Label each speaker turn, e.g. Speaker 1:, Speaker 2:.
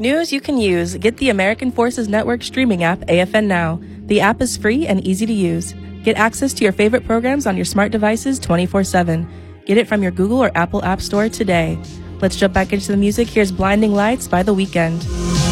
Speaker 1: News you can use. Get the American Forces Network streaming app, AFN Now. The app is free and easy to use. Get access to your favorite programs on your smart devices 24/7. Get it from your Google or Apple App Store today. Let's jump back into the music. Here's Blinding Lights by The Weeknd.